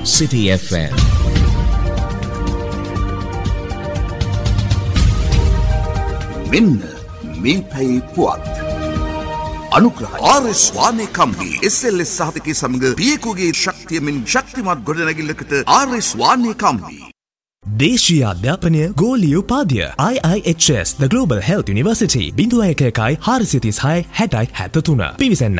City FM. මෙන්න මේ පැයේ පුවත් අනුග්‍රහය ආර්.එස්. වානේ කම්පනි SLS සහතිකයේ සමග පියකුගේ ශක්තියමින් ශක්තිමත් ගොඩනැගිල්ලකට ආර්.එස්. වානේ කම්පනි දේශීය අධ්‍යාපනය ගෝලීය උපාධිය IIHS The Global Health University 01166063 පිවිසන්න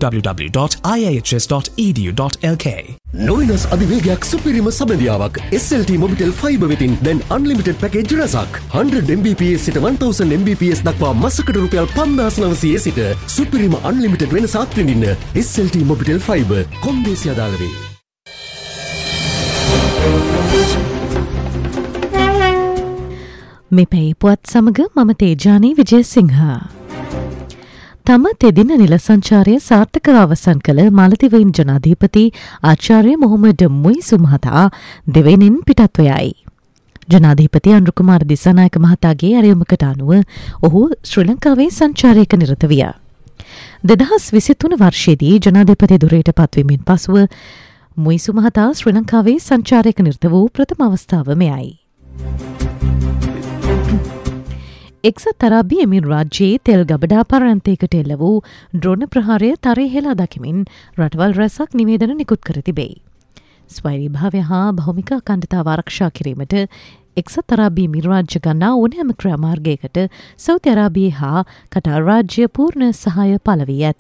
www.iihs.edu.lk නොවිනස් අධිවේගයක් සුපිරිම සබඳියාවක් SLT Mobitel Fiber වෙතින් දැන් unlimited package රසක් 100 Mbps සිට 1000 Mbps දක්වා මාසකට රුපියල් 5900 සිට සුපිරිම unlimited වෙනසක් විඳින්න SLT Mobitel Fiber කොන්දේසි අදාළ වේ. මේ පැයි පුවත් සමග මම තේජානී විජේසිංහ. තම තෙදින නිල සංචාරය සාර්ථකව අවසන් කළ මාලදිවයින් ජනාධිපති ආචාර්ය මොහොමඩ් මුයිසු මහතා දෙවෙනින් පිටත්ව යයි. ජනාධිපති අනුර කුමාර දිසානායක මහතාගේ ඇරයුමකට අනුව ඔහු ශ්‍රී ලංකාවේ සංචාරයක නිරත විය. 2023 වර්ෂයේදී ජනාධිපති ධුරයට පත්වීමෙන් පසුව මුයිසු මහතා ශ්‍රී ලංකාවේ සංචාරයක නිරත වූ ප්‍රථම අවස්ථාව මෙයයි. එක්සත් අරාබි එමිරාජ්‍යයේ තෙල් ගබඩා පරාන්තයකට එල්ල වූ ඩ්‍රෝන ප්‍රහාරය තරයේ හෙලා දකිමින් රටවල් රැසක් නිවේදන නිකුත් කර තිබේ. ස්වෛරී භාවය හා භෞමික අඛණ්ඩතාව ආරක්ෂා කිරීමට එක්සත් අරාබි එමිරාජ්‍ය ගන්නා ඕනෑම ක්‍රියාමාර්ගයකට සෞදි අරාබියේ හා කටාර් රාජ්‍ය පූර්ණ සහාය පළ වී ඇත.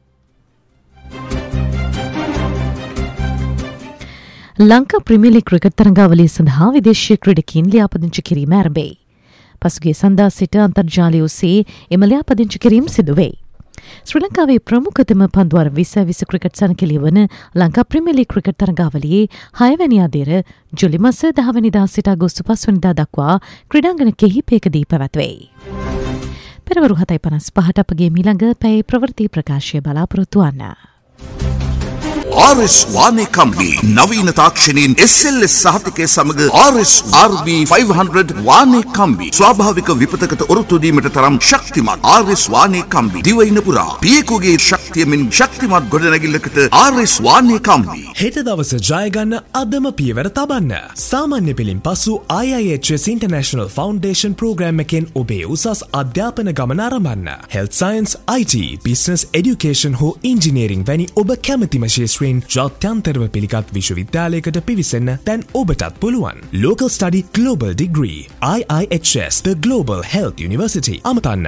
ලංකා ප්‍රීමියර් ලීග් ක්‍රිකට් තරඟාවලිය සඳහා විදේශීය ක්‍රීඩකයින් ලියාපදිංචි කිරීම ආරම්භයි. පසුගිය සඳහා සිට අන්තර්ජාලය ඔස්සේ එම ලියාපදිංචි කිරීම සිදු වේ. ශ්‍රී ලංකාවේ ප්‍රමුඛතම පන්දුවර 2020 ක්‍රිකට් සනකෙළිය වන ලංකා ප්‍රීමියර් ලීග් ක්‍රිකට් තරඟාවලියේ 6 වැනි අදියර ජූලි මාස 10 වෙනිදා සිට අගෝස්තු 5 වෙනිදා දක්වා ක්‍රීඩාංගන කිහිපයකදී පැවැත්වේ. පෙරවරු 7:55ට අපගේ ඊළඟ පැයේ ප්‍රවෘත්ති ප්‍රකාශය බලාපොරොත්තු වන්න. ආර්.එස්. වානේ කම්පනි නවීන තාක්ෂණයෙන් SLS සහතිකයේ සමග ආර්.එස්. RB 500 වානේ කම්බි ස්වාභාවික විපතකට ඔරොත්තු දීමට තරම් ශක්තිමත් ආර්.එස්. වානේ කම්බි දිවයින පුරා පියකුගේ ශක්තියමින් ශක්තිමත් ගොඩනැගිල්ලකට ආර්.එස්. වානේ කම්බි හෙට දවස ජය ගන්න අදම පියවර තබන්න. සාමාන්‍ය පෙළින් පසු IIHS International Foundation Program එකෙන් ඔබේ උසස් අධ්‍යාපන ගමන ආරම්භන්න. Health Science, IT, Business Education හෝ Engineering වැනි ඔබ කැමතිම ශේෂ්ත්‍ර ජාත්‍යන්තරව පිළිගත් විශ්වවිද්‍යාලයකට පිවිසන්න දැන් ඔබටත් පුළුවන්. Local Study Global Degree IIHS The Global Health University අමතන්න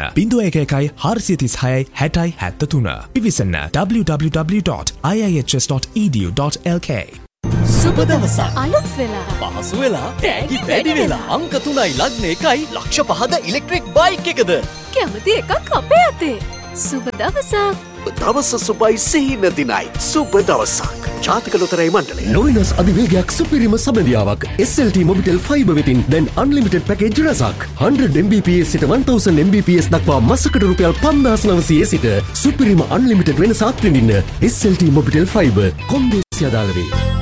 0114366073 පිවිසන්න www.iihs.edu.lk සුබ දවසක් අලුත් වෙලා පහසු වෙලා තෑගි වැඩි වෙලා අංක 3යි ලග්න 1යි ලක්ෂ 5ද ඉලෙක්ට්‍රික් බයික් එකද කැමති එකක් අපේ අතේ. සුබ දවසක්. දවස සුබයි සිහින දිනයි සුබ දවසක්. ජාතික ලොතරැයි මණ්ඩලය. නොවිනස් අධිවේගයක් සුපිරිම සබඳියාවක් SLT Mobitel Fiber වෙතින් දැන් unlimited package රසක් 100 Mbps සිට 1000 Mbps දක්වා මාසකට රුපියල් 5900 සිට සුපිරිම unlimited වෙනසක් විඳින්න SLT Mobitel Fiber කොන්දේසි අදාළ වේ.